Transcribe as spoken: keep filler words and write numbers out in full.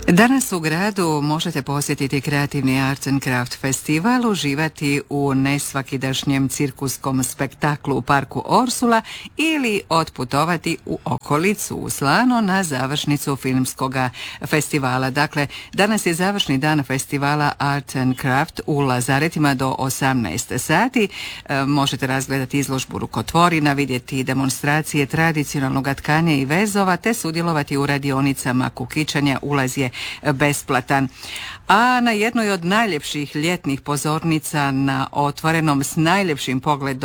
Danas u gradu možete posjetiti kreativni Arts and Craft festival, uživati u nesvakidašnjem cirkuskom spektaklu u parku Orsula ili otputovati u okolicu u Slano na završnicu filmskog festivala. Dakle, danas je završni dan festivala Art and Craft u Lazaretima do osamnaest sati. E, možete razgledati izložbu rukotvorina, vidjeti demonstracije tradicionalnog tkanja i vezova te sudjelovati u radionicama kukičanja. Ulaz je besplatan. A na jednoj od najljepših ljetnih pozornica na otvorenom s najljepšim pogledom